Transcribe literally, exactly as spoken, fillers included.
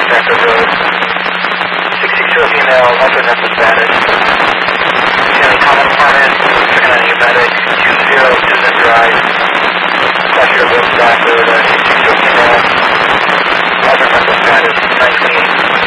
Becker Road. sixty-two female, upper mental status. County Common Apartment, second on medic, two zero Susan Drive. Pressure of Stafford, sixty-two female, upper mental status, nineteen.